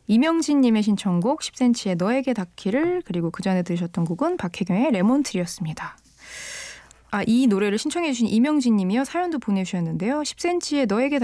이명진님의 신청곡 10cm의 너에게 닿기를, 그리고 그 전에 들으셨던 곡은 박혜경의 레몬트리였습니다. 이 노래를 신청해 주신 이명진님이요. 사연도 보내주셨는데요. 10cm의 너에게